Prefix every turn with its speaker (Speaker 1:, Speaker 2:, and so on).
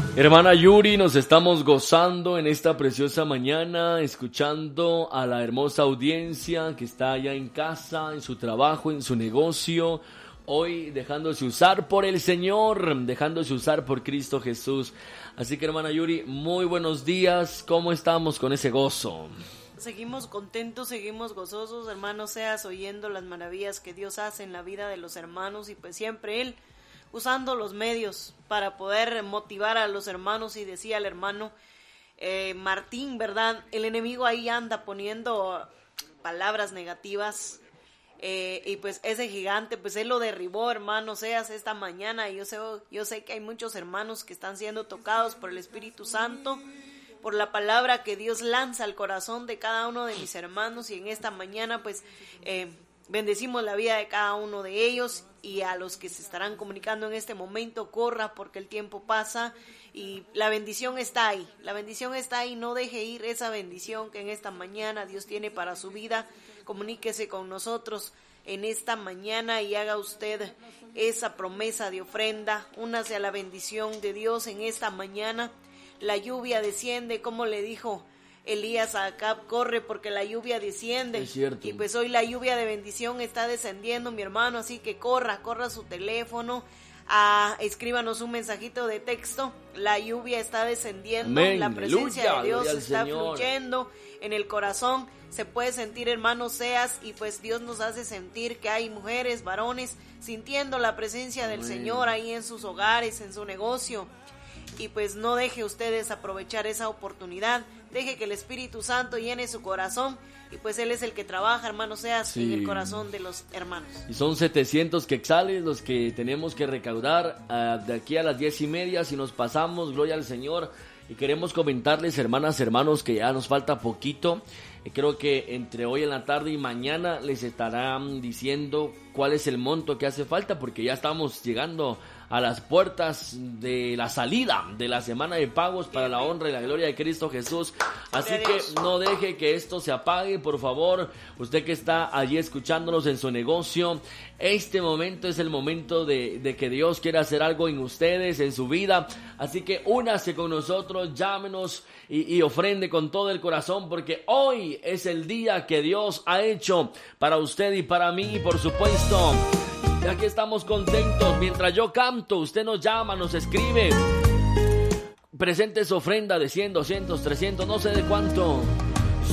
Speaker 1: Hermana Yuri, nos estamos gozando en esta preciosa mañana, escuchando a la hermosa audiencia que está allá en casa, en su trabajo, en su negocio, hoy dejándose usar por el Señor, dejándose usar por Cristo Jesús. Así que, hermana Yuri, muy buenos días, ¿cómo estamos con ese gozo?
Speaker 2: Seguimos contentos, seguimos gozosos, hermanos, seas oyendo las maravillas que Dios hace en la vida de los hermanos y pues siempre Él usando los medios para poder motivar a los hermanos. Y decía el hermano Martín, ¿verdad? El enemigo ahí anda poniendo palabras negativas y pues ese gigante, pues él lo derribó, hermano, seas esta mañana. Yo sé que hay muchos hermanos que están siendo tocados por el Espíritu Santo, por la palabra que Dios lanza al corazón de cada uno de mis hermanos, y en esta mañana pues bendecimos la vida de cada uno de ellos. Y a los que se estarán comunicando en este momento, corra porque el tiempo pasa y la bendición está ahí, no deje ir esa bendición que en esta mañana Dios tiene para su vida. Comuníquese con nosotros en esta mañana y haga usted esa promesa de ofrenda, únase a la bendición de Dios en esta mañana. La lluvia desciende, como le dijo Elías a Acab, corre porque la lluvia desciende.
Speaker 1: Es cierto.
Speaker 2: Y pues hoy la lluvia de bendición está descendiendo, mi hermano, así que corra su teléfono, escríbanos un mensajito de texto. La lluvia está descendiendo.
Speaker 1: Amén.
Speaker 2: La presencia de Dios está
Speaker 1: Señor.
Speaker 2: fluyendo en el corazón, se puede sentir, hermano, seas, y pues Dios nos hace sentir que hay mujeres, varones, sintiendo la presencia del
Speaker 1: Amén.
Speaker 2: Señor ahí en sus hogares, en su negocio. Y pues no deje ustedes aprovechar esa oportunidad, deje que el Espíritu Santo llene su corazón, y pues Él es el que trabaja, hermano, seas en el corazón de los hermanos.
Speaker 1: Y son 700 quetzales los que tenemos que recaudar de aquí a las 10:30. Si nos pasamos, gloria al Señor. Y queremos comentarles, hermanas, hermanos, que ya nos falta poquito. Creo que entre hoy en la tarde y mañana les estarán diciendo cuál es el monto que hace falta, porque ya estamos llegando a las puertas de la salida de la semana de pagos para la honra y la gloria de Cristo Jesús. Así que no deje que esto se apague, por favor. Usted que está allí escuchándonos en su negocio, este momento es el momento de que Dios quiera hacer algo en ustedes, en su vida. Así que únase con nosotros, llámenos y ofrende con todo el corazón, porque hoy es el día que Dios ha hecho para usted y para mí, por supuesto. Y aquí estamos contentos. Mientras yo canto, usted nos llama, nos escribe. Presente su ofrenda de 100, 200, 300, no sé de cuánto.